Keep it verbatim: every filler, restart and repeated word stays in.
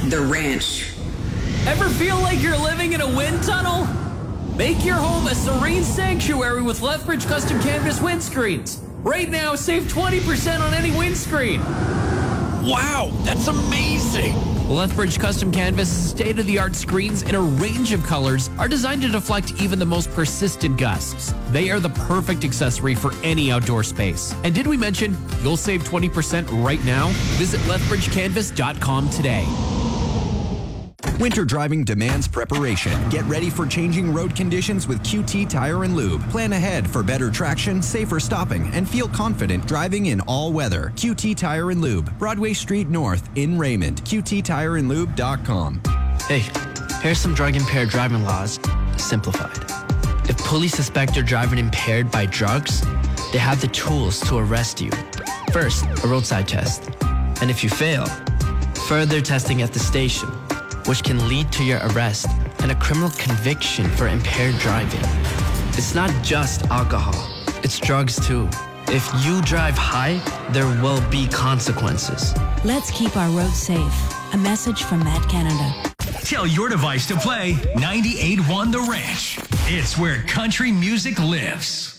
The Ranch. Ever feel like you're living in a wind tunnel? Make your home a serene sanctuary with Lethbridge Custom Canvas windscreens. Right now, save twenty percent on any windscreen. Wow, that's amazing! Lethbridge Custom Canvas' state-of-the-art screens in a range of colors are designed to deflect even the most persistent gusts. They are the perfect accessory for any outdoor space. And did we mention you'll save twenty percent right now? Visit lethbridge canvas dot com today. Winter driving demands preparation. Get ready for changing road conditions with Q T Tire and Lube. Plan ahead for better traction, safer stopping, and feel confident driving in all weather. Q T Tire and Lube, Broadway Street North in Raymond. Q T tire and lube dot com. Hey, here's some drug-impaired driving laws, simplified. If police suspect you're driving impaired by drugs, they have the tools to arrest you. First, a roadside test. And if you fail, further testing at the station, which can lead to your arrest and a criminal conviction for impaired driving. It's not just alcohol, it's drugs too. If you drive high, there will be consequences. Let's keep our roads safe. A message from Matt Canada. Tell your device to play ninety-eight point one The Ranch. It's where country music lives.